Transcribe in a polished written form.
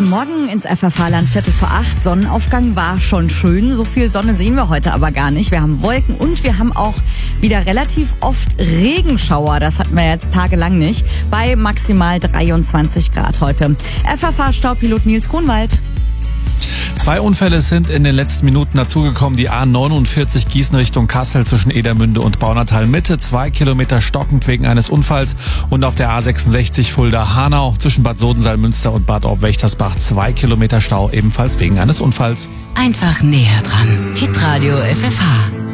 Morgen ins FFH-Land 7:45. Sonnenaufgang war schon schön. So viel Sonne sehen wir heute aber gar nicht. Wir haben Wolken und wir haben auch wieder relativ oft Regenschauer. Das hatten wir jetzt tagelang nicht. Bei maximal 23 Grad heute. FFH-Staupilot Nils Kronwald. 2 Unfälle sind in den letzten Minuten dazugekommen. Die A49 Gießen Richtung Kassel zwischen Edermünde und Baunatal Mitte. 2 Kilometer stockend wegen eines Unfalls. Und auf der A66 Fulda-Hanau zwischen Bad Sodensalmünster und Bad Orb-Wächtersbach 2 Kilometer Stau, ebenfalls wegen eines Unfalls. Einfach näher dran. Hitradio FFH.